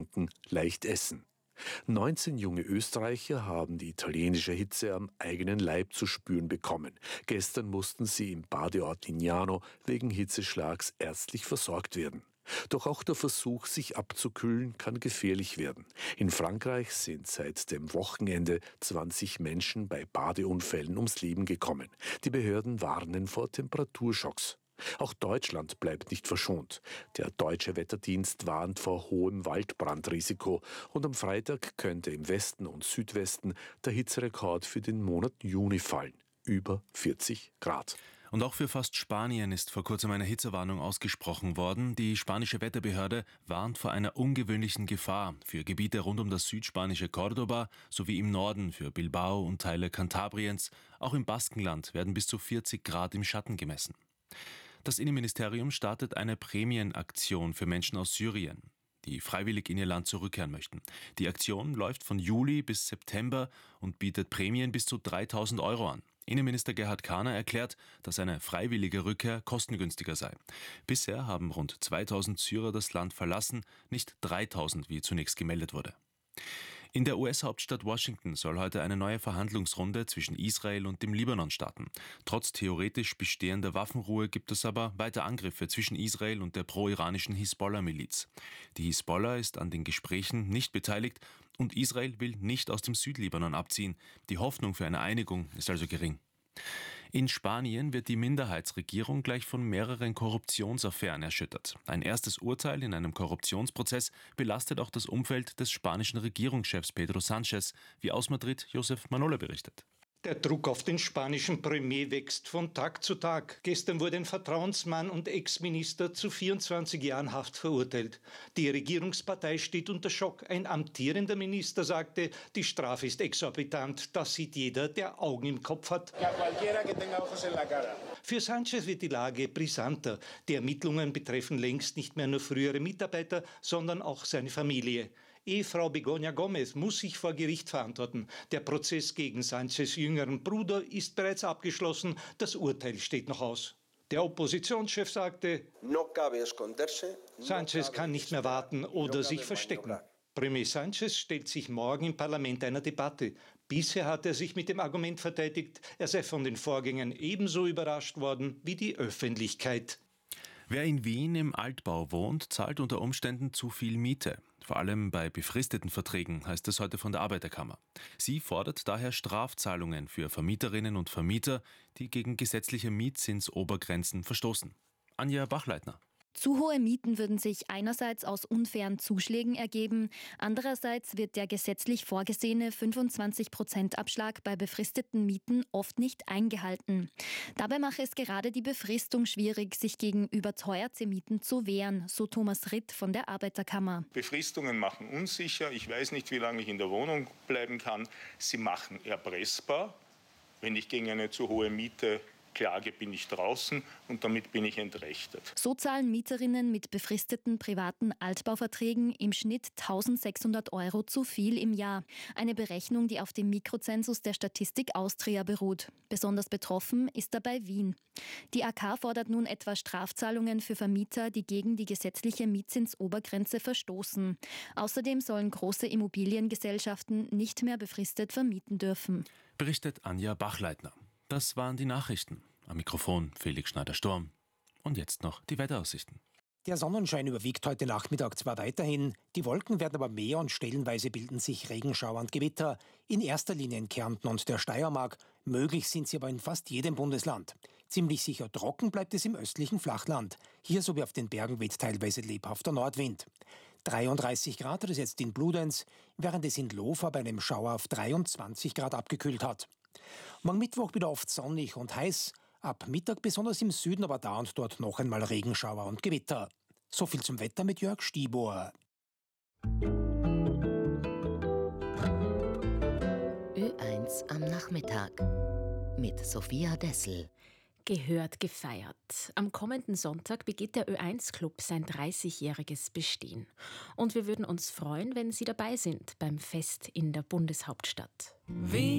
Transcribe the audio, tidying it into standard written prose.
leicht essen. 19 junge Österreicher haben die italienische Hitze am eigenen Leib zu spüren bekommen. Gestern mussten sie im Badeort Lignano wegen Hitzeschlags ärztlich versorgt werden. Doch auch der Versuch, sich abzukühlen, kann gefährlich werden. In Frankreich sind seit dem Wochenende 20 Menschen bei Badeunfällen ums Leben gekommen. Die Behörden warnen vor Temperaturschocks. Auch Deutschland bleibt nicht verschont. Der deutsche Wetterdienst warnt vor hohem Waldbrandrisiko und am Freitag könnte im Westen und Südwesten der Hitzerekord für den Monat Juni fallen. Über 40 Grad. Und auch für fast Spanien ist vor kurzem eine Hitzewarnung ausgesprochen worden. Die spanische Wetterbehörde warnt vor einer ungewöhnlichen Gefahr für Gebiete rund um das südspanische Córdoba sowie im Norden für Bilbao und Teile Kantabriens. Auch im Baskenland werden bis zu 40 Grad im Schatten gemessen. Das Innenministerium startet eine Prämienaktion für Menschen aus Syrien, die freiwillig in ihr Land zurückkehren möchten. Die Aktion läuft von Juli bis September und bietet Prämien bis zu 3.000 Euro an. Innenminister Gerhard Kahner erklärt, dass eine freiwillige Rückkehr kostengünstiger sei. Bisher haben rund 2.000 Syrer das Land verlassen, nicht 3.000, wie zunächst gemeldet wurde. In der US-Hauptstadt Washington soll heute eine neue Verhandlungsrunde zwischen Israel und dem Libanon starten. Trotz theoretisch bestehender Waffenruhe gibt es aber weiter Angriffe zwischen Israel und der pro-iranischen Hisbollah-Miliz. Die Hisbollah ist an den Gesprächen nicht beteiligt und Israel will nicht aus dem Südlibanon abziehen. Die Hoffnung für eine Einigung ist also gering. In Spanien wird die Minderheitsregierung gleich von mehreren Korruptionsaffären erschüttert. Ein erstes Urteil in einem Korruptionsprozess belastet auch das Umfeld des spanischen Regierungschefs Pedro Sánchez, wie aus Madrid Josef Manola berichtet. Der Druck auf den spanischen Premier wächst von Tag zu Tag. Gestern wurde ein Vertrauensmann und Ex-Minister zu 24 Jahren Haft verurteilt. Die Regierungspartei steht unter Schock. Ein amtierender Minister sagte, die Strafe ist exorbitant. Das sieht jeder, der Augen im Kopf hat. Für Sánchez wird die Lage brisanter. Die Ermittlungen betreffen längst nicht mehr nur frühere Mitarbeiter, sondern auch seine Familie. Ehefrau Begoña Gómez muss sich vor Gericht verantworten. Der Prozess gegen Sánchez' jüngeren Bruder ist bereits abgeschlossen. Das Urteil steht noch aus. Der Oppositionschef sagte, Sánchez kann nicht mehr warten oder sich verstecken. Premier Sánchez stellt sich morgen im Parlament einer Debatte. Bisher hat er sich mit dem Argument verteidigt, er sei von den Vorgängen ebenso überrascht worden wie die Öffentlichkeit. Wer in Wien im Altbau wohnt, zahlt unter Umständen zu viel Miete. Vor allem bei befristeten Verträgen, heißt es heute von der Arbeiterkammer. Sie fordert daher Strafzahlungen für Vermieterinnen und Vermieter, die gegen gesetzliche Mietzinsobergrenzen verstoßen. Anja Bachleitner. Zu hohe Mieten würden sich einerseits aus unfairen Zuschlägen ergeben, andererseits wird der gesetzlich vorgesehene 25% Abschlag bei befristeten Mieten oft nicht eingehalten. Dabei mache es gerade die Befristung schwierig, sich gegen überteuerte Mieten zu wehren, so Thomas Ritt von der Arbeiterkammer. Befristungen machen unsicher, ich weiß nicht, wie lange ich in der Wohnung bleiben kann. Sie machen erpressbar, wenn ich gegen eine zu hohe Miete klage, bin ich draußen und damit bin ich entrechtet. So zahlen Mieterinnen mit befristeten privaten Altbauverträgen im Schnitt 1.600 Euro zu viel im Jahr. Eine Berechnung, die auf dem Mikrozensus der Statistik Austria beruht. Besonders betroffen ist dabei Wien. Die AK fordert nun etwa Strafzahlungen für Vermieter, die gegen die gesetzliche Mietzinsobergrenze verstoßen. Außerdem sollen große Immobiliengesellschaften nicht mehr befristet vermieten dürfen. Berichtet Anja Bachleitner. Das waren die Nachrichten. Am Mikrofon Felix Schneider-Sturm. Und jetzt noch die Wetteraussichten. Der Sonnenschein überwiegt heute Nachmittag zwar weiterhin, die Wolken werden aber mehr und stellenweise bilden sich Regenschauer und Gewitter. In erster Linie in Kärnten und der Steiermark. Möglich sind sie aber in fast jedem Bundesland. Ziemlich sicher trocken bleibt es im östlichen Flachland. Hier sowie auf den Bergen weht teilweise lebhafter Nordwind. 33 Grad hat es jetzt in Bludenz, während es in Lofa bei einem Schauer auf 23 Grad abgekühlt hat. Morgen Mittwoch wieder oft sonnig und heiß. Ab Mittag besonders im Süden, aber da und dort noch einmal Regenschauer und Gewitter. So viel zum Wetter mit Jörg Stiebuhr. Ö1 am Nachmittag mit Sophia Dessel. Gehört, gefeiert. Am kommenden Sonntag begeht der Ö1-Club sein 30-jähriges Bestehen. Und wir würden uns freuen, wenn Sie dabei sind beim Fest in der Bundeshauptstadt.